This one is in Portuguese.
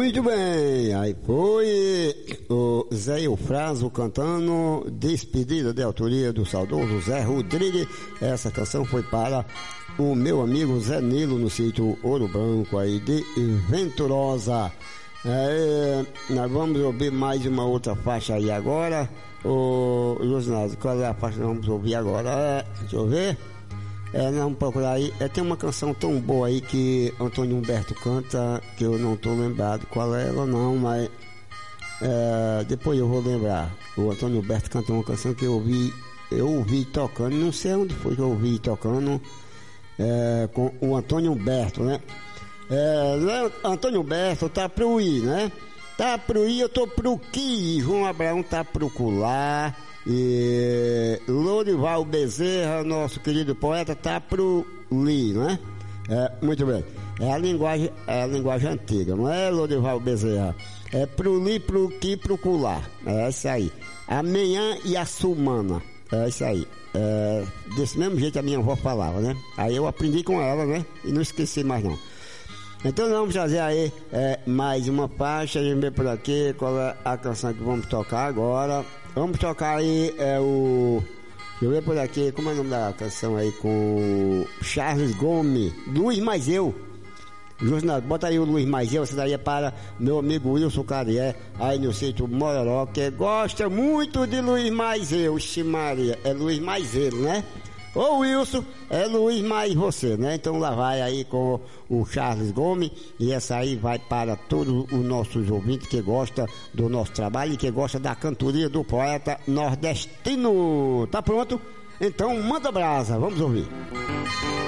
Muito bem, aí foi o Zé Eufrásio cantando Despedida de autoria do saudoso Zé Rodrigues. Essa canção foi para o meu amigo Zé Nilo no sítio Ouro Branco aí de Venturosa. Nós vamos ouvir mais uma outra faixa aí agora. Ô Josinado, qual é a faixa que nós vamos ouvir agora? Deixa eu ver. Nós vamos procurar aí. Tem uma canção tão boa aí que Antônio Humberto canta, que eu não estou lembrado qual é ela não, mas depois eu vou lembrar. O Antônio Humberto cantou uma canção que eu ouvi tocando, não sei onde foi que eu ouvi tocando, com o Antônio Humberto, né? Antônio Humberto tá pro ir, né? Tá pro ir, eu tô pro que? João Abraão tá pro colar. E Lorival Bezerra, nosso querido poeta, tá pro li, né? Muito bem. É a linguagem antiga, não é, Lorival Bezerra? É pro li, pro que, pro colar. É isso aí. Amanhã e a sumana. É isso aí. Desse mesmo jeito a minha avó falava, né? Aí eu aprendi com ela, né? E não esqueci mais não. Então nós vamos trazer aí mais uma faixa. A gente vê por aqui qual é a canção que vamos tocar agora. Vamos tocar aí deixa eu ver por aqui, como é o nome da canção aí, com Charles Gomes, Luiz Mais Eu. Bota aí o Luiz Mais Eu, essa daí é para meu amigo Wilson Carié, aí no sítio Mororó, que gosta muito de Luiz Mais Eu. Maria, é Luiz Mais Ele, né? Ô Wilson, é Luiz mais você, né? Então lá vai aí com o Charles Gomes, e essa aí vai para todos os nossos ouvintes que gostam do nosso trabalho e que gostam da cantoria do poeta nordestino. Tá pronto? Então manda brasa, vamos ouvir.